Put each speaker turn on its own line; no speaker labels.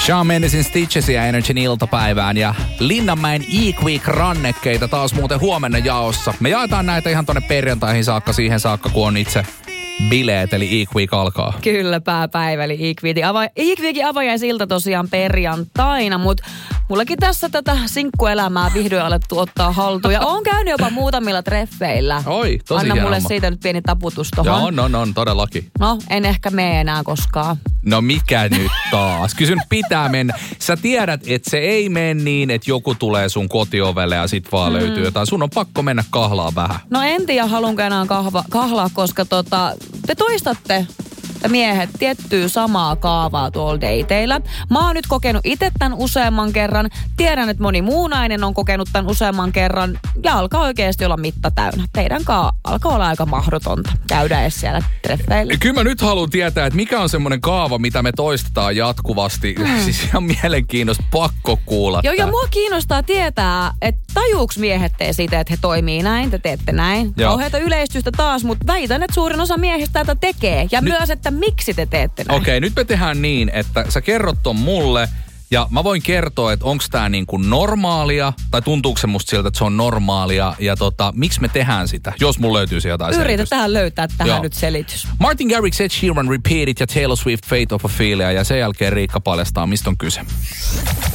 Shawn Mendesin Stitchesia Energyn iltapäivään ja Linnanmäen E-Quick-rannekkeita taas muuten huomenna jaossa. Me jaetaan näitä ihan tonne perjantaihin saakka, siihen saakka, kun on itse bileet, eli E-Quick alkaa.
Kyllä, pääpäivä, eli E-Quickin avajaisilta tosiaan perjantaina, mutta mullakin tässä tätä sinkkuelämää vihdoin alettu ottaa haltuun. Ja oon käynyt jopa muutamilla treffeillä.
Oi, tosi
Anna
hieno.
mulle siitä nyt pieni taputus tohon.
Joo, on, todellakin.
No, en ehkä mene enää koskaan.
No mikä nyt taas? Kysyn pitää mennä. Sä tiedät, että se ei mene niin, että joku tulee sun kotiovelle ja sit vaan löytyy jotain. Sun on pakko mennä kahlaa vähän.
No en tiedä, haluanko enää kahlaa, koska te toistatte miehet tiettyä samaa kaavaa tuolla dateilla. Mä oon nyt kokenut itse tämän useamman kerran. Tiedän, että moni muu nainen on kokenut tämän useamman kerran. Ja alkaa oikeasti olla mitta täynnä. Teidän alkaa olla aika mahdotonta käydä edes siellä treffeillä.
Kyllä mä nyt haluan tietää, että mikä on semmoinen kaava, mitä me toistetaan jatkuvasti. Siis ihan mielenkiintoista, pakko kuulla.
Joo, ja mua kiinnostaa tietää, että tajuuks miehet tee siitä, että he toimii näin, te teette näin. Kauheata yleistystä taas, mutta väitän, että suurin osa miehistä tätä tekee. Ja myös, että miksi te teette näin.
Okei, nyt me tehdään niin, että sä kerrot ton mulle ja mä voin kertoa, että onko tää niin kuin normaalia tai tuntuuko se musta siltä, että se on normaalia ja miksi me tehdään sitä, jos mulla löytyy se jotain selitystä.
Yritetään löytää tähän nyt selitys.
Martin Garrix, Ed Sheeran, Repeat It ja Taylor Swift, Fate of Ophelia ja sen jälkeen Riikka paljastaa, mistä on kyse.